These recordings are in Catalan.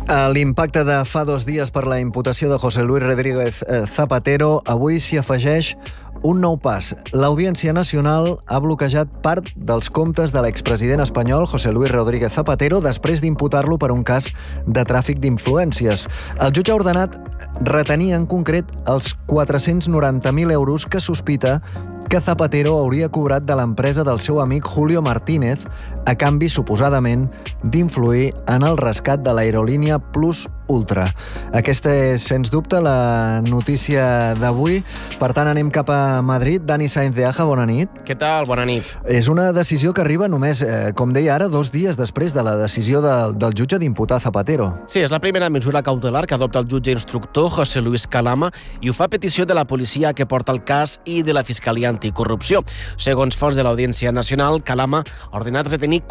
L'impacte de fa 2 dies per la imputació de José Luis Rodríguez Zapatero, avui s'hi afegeix un nou pas. l'Audiència Nacional ha bloquejat part dels comptes de l'expresident espanyol José Luis Rodríguez Zapatero després d'imputar-lo per un cas de tràfic d'influències. El jutge ha ordenat retenir en concret els 490.000 euros que sospita que Zapatero hauria cobrat de l'empresa del seu amic Julio Martínez a canvi, suposadament, d'influir en el rescat de l'aerolínia Plus Ultra. Aquesta és, sens dubte, la notícia d'avui. Per tant, anem cap a Madrid. Dani Sáenz de Aja, bona nit. Què tal? Bona nit. És una decisió que arriba només, com deia ara, 2 dies després de la decisió del jutge d'imputar Zapatero. Sí, és la primera mesura cautelar que adopta el jutge instructor José Luis Calama i ho fa a petició de la policia que porta el cas i de la Fiscalia Anticorrupció. Segons fonts de l'Audiència Nacional, Calama ha ordenat retenir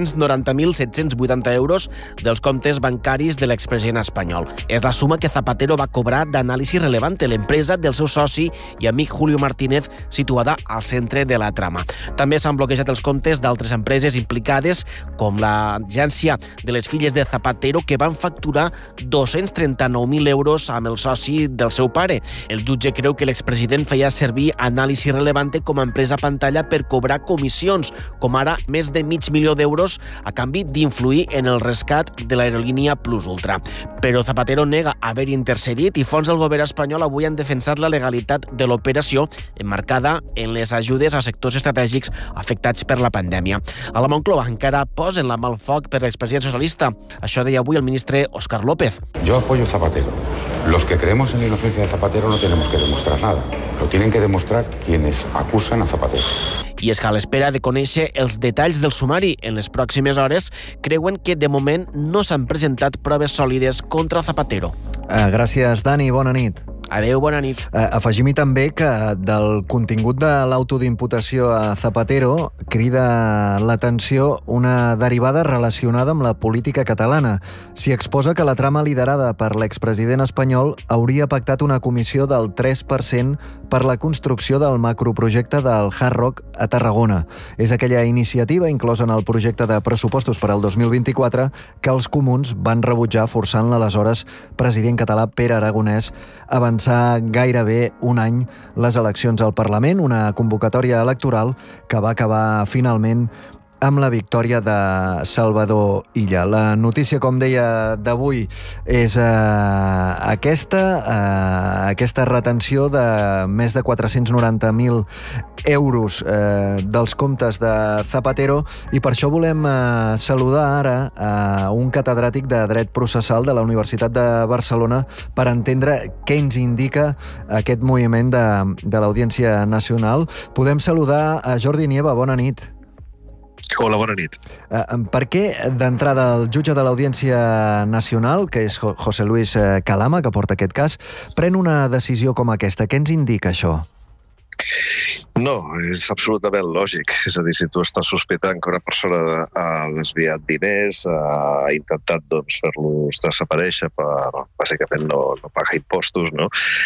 490.780 euros dels comptes bancaris de l'expresident espanyol. És la suma que Zapatero va cobrar d'Anàlisi Relevante, l'empresa del seu soci i amic Julio Martínez, situada al centre de la trama. També s'han bloquejat els comptes d'altres empreses implicades, com l'agència de les filles de Zapatero, que van facturar 239.000 euros amb el soci del seu pare. El jutge creu que l'expresident feia servir Anàlisi Relevante com a empresa pantalla per cobrar comissions, com ara més de $500.000 d'euros a canvi d'influir en el rescat de l'aerolínia Plus Ultra. Però Zapatero nega haver intercedit i fons del govern espanyol avui han defensat la legalitat de l'operació emmarcada en les ajudes a sectors estratègics afectats per la pandèmia. A la Moncloa encara posen la mà al foc per l'expresident socialista. Això deia avui el ministre Óscar López. Yo apoyo a Zapatero. Los que creemos en la inocencia de Zapatero no tenemos que demostrar nada. Lo tienen que demostrar quienes acusan a Zapatero. I és que a l'espera de conèixer els detalls del sumari en les pròximes hores, creuen que de moment no s'han presentat proves sòlides contra Zapatero. Gràcies, Dani. Bona nit. Adéu, bona nit. Afegim-hi també que del contingut de l'auto d'imputació a Zapatero crida l'atenció una derivada relacionada amb la política catalana. S'hi exposa que la trama liderada per l'expresident espanyol hauria pactat una comissió del 3% per la construcció del macroprojecte del Hard Rock a Tarragona. És aquella iniciativa inclosa en el projecte de pressupostos per al 2024 que els comuns van rebutjar, forçant l'aleshores president català Pere Aragonès a avançar gairebé un any les eleccions al Parlament, una convocatòria electoral que va acabar finalment amb la victòria de Salvador Illa. La notícia, com deia, d'avui és aquesta retenció de més de 490.000 euros dels comptes de Zapatero, i per això volem saludar ara a un catedràtic de dret processal de la Universitat de Barcelona per entendre què ens indica aquest moviment de l'Audiència Nacional. Podem saludar a Jordi Nieva. Bona nit. Hola, bona nit. Per què, d'entrada, el jutge de l'Audiència Nacional, que és José Luis Calama, que porta aquest cas, pren una decisió com aquesta? Què ens indica això? No, és absolutament lògic. És a dir, si tu estàs sospitant que una persona ha desviat diners, ha intentat fer-los desaparèixer per, bàsicament, no pagar impostos, no?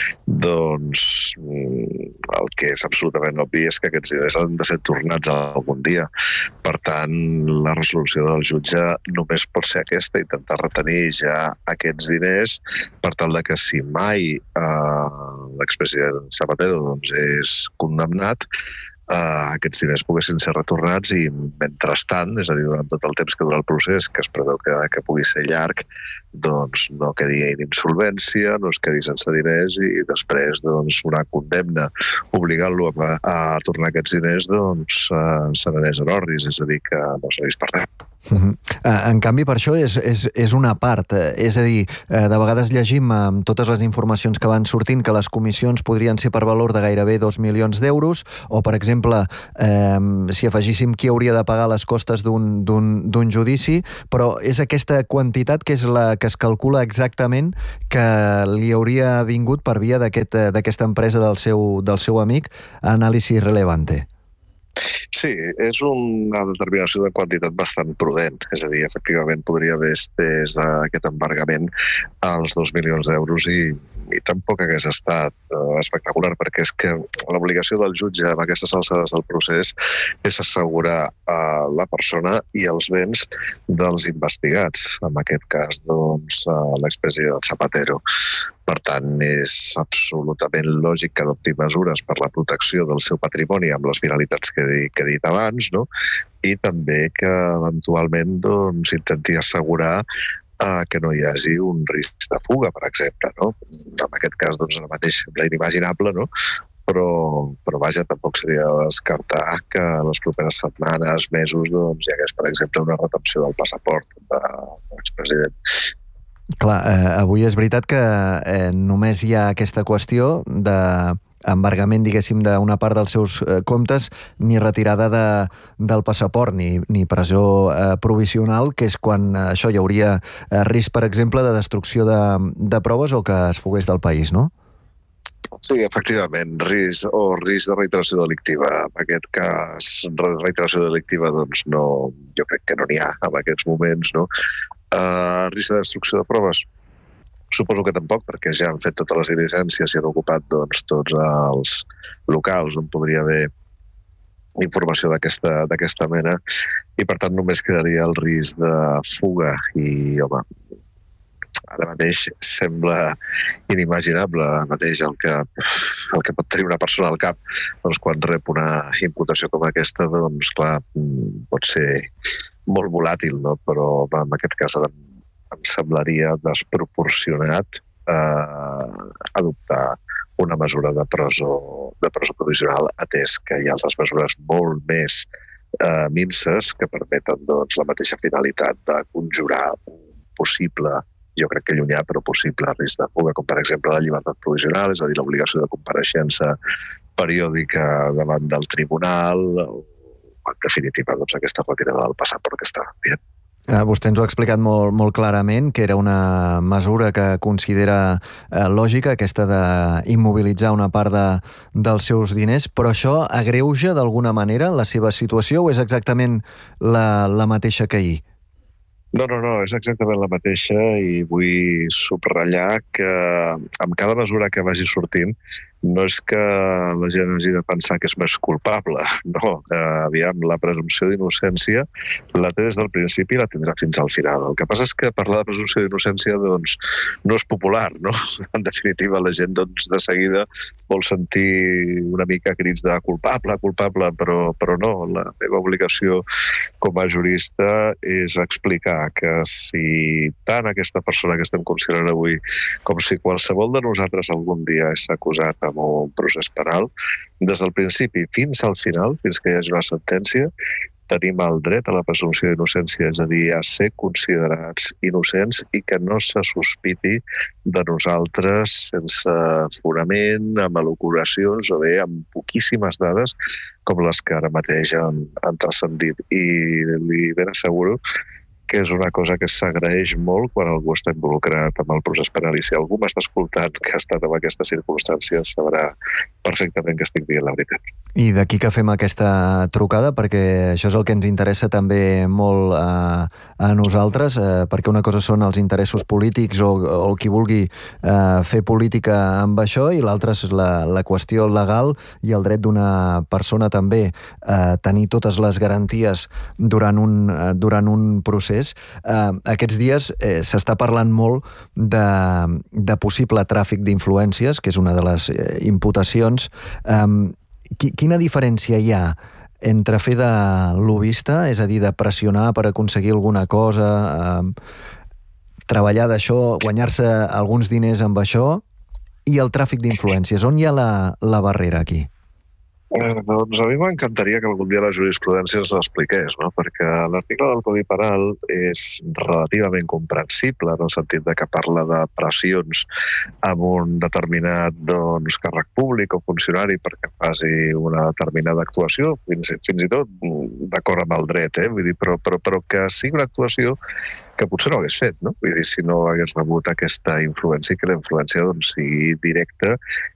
Doncs el que és absolutament obvi és que aquests diners han de ser tornats algun dia. Per tant, la resolució del jutge només pot ser aquesta, intentar retenir ja aquests diners per tal de que si mai l'expresident Zapatero és condemnat, aquests diners poguessin ser retornats i, mentrestant, és a dir, durant tot el temps que dura el procés, que es preveu que pugui ser llarg, doncs no quedi en insolvència, no es quedi sense diners i després una condemna obligant-lo a tornar aquests diners se n'anés en orris, és a dir, que no serveix per res. En canvi, per això és una part. És a dir, de vegades llegim amb totes les informacions que van sortint que les comissions podrien ser per valor de gairebé 2 milions d'euros, o, per exemple, si afegíssim qui hauria de pagar les costes d'un judici, però és aquesta quantitat que és la que es calcula exactament que li hauria vingut per via d'aquesta empresa del seu amic, Anàlisi Relevante. Sí, és una determinació de quantitat bastant prudent. És a dir, efectivament podria haver estès aquest embargament als 2 milions d'euros i i tampoc hagués estat espectacular, perquè és que l'obligació del jutge en aquestes alçades del procés és assegurar la persona i els béns dels investigats, en aquest cas, doncs, l'expresident Zapatero. Per tant, és absolutament lògic que adopti mesures per la protecció del seu patrimoni amb les finalitats que he dit abans, no? I també que eventualment doncs, intenti assegurar que no hi hagi un risc de fuga, per exemple, no? En aquest cas, doncs, ara mateix sembla inimaginable, no? Però vaja, tampoc seria descartar que en les properes setmanes, mesos, doncs, hi hagués, per exemple, una retenció del passaport de l'expresident. Clar, avui és veritat que només hi ha aquesta qüestió d'embargament, diguéssim, d'una part dels seus comptes, ni retirada del passaport, ni presó provisional, que és quan això hi hauria risc, per exemple, de destrucció de proves o que es fugués del país, no? Sí, efectivament, risc de reiteració delictiva. En aquest cas, reiteració delictiva, doncs, no, jo crec que no n'hi ha en aquests moments, no? Risc de destrucció de proves? Suposo que tampoc, perquè ja han fet totes les diligències i han ocupat doncs, tots els locals on podria haver informació d'aquesta mena i, per tant, només quedaria el risc de fuga i, home, ara mateix sembla inimaginable ara mateix el que pot tenir una persona al cap doncs, quan rep una imputació com aquesta, doncs clar, pot ser molt volàtil, no? Però en aquest cas em semblaria desproporcionat adoptar una mesura de presó provisional, atès que hi ha altres mesures molt més minses que permeten doncs, la mateixa finalitat de conjurar un possible, jo crec que llunyà, però possible risc de fuga, com per exemple la llibertat provisional, és a dir, l'obligació de compareixença periòdica davant del tribunal, o en definitiva doncs, aquesta retirada del passaport que estava dient. Vostè ens ho ha explicat molt clarament, que era una mesura que considera lògica, aquesta d'immobilitzar una part dels seus diners, però això agreuja d'alguna manera la seva situació o és exactament la mateixa que ahir? No, és exactament la mateixa i vull subratllar que amb cada mesura que vagi sortint no és que la gent hagi de pensar que és més culpable, no. Aviam, la presumpció d'innocència la té des del principi i la tindrà fins al final. El que passa és que parlar de presumpció d'innocència doncs, no és popular, no? En definitiva, la gent doncs, de seguida vol sentir una mica crits de culpable, però no. La meva obligació com a jurista és explicar que si tant aquesta persona que estem considerant avui com si qualsevol de nosaltres algun dia és acusat amb un procés penal, des del principi fins al final, fins que hi hagi una sentència, tenim el dret a la presumpció d'innocència, és a dir, a ser considerats innocents i que no se sospiti de nosaltres sense fonament, amb elucubracions o bé amb poquíssimes dades com les que ara mateix han transcendit. I li ben asseguro que és una cosa que s'agraeix molt quan algú està involucrat amb el procés penal. I si algú m'està escoltant que ha estat en aquestes circumstàncies sabrà perfectament que estic dient la veritat. I d'aquí que fem aquesta trucada, perquè això és el que ens interessa també molt a nosaltres, perquè una cosa són els interessos polítics o qui vulgui fer política amb això, i l'altra és la qüestió legal i el dret d'una persona també a tenir totes les garanties durant un procés. Aquests dies s'està parlant molt de possible tràfic d'influències, que és una de les imputacions. Quina diferència hi ha entre fer de lobbista, és a dir, de pressionar per aconseguir alguna cosa, treballar d'això, guanyar-se alguns diners amb això, i el tràfic d'influències? On hi ha la barrera aquí? Doncs a mi m'encantaria que algun dia la jurisprudència ens l'expliqués, no? Perquè l'article del Codi Penal és relativament comprensible en el sentit de que parla de pressions amb un determinat càrrec públic o funcionari perquè faci una determinada actuació, fins i tot d'acord amb el dret, vull dir, però que sigui una actuació que potser no hagués fet, no? Vull dir, si no hagués rebut aquesta influència i que la influència sigui directa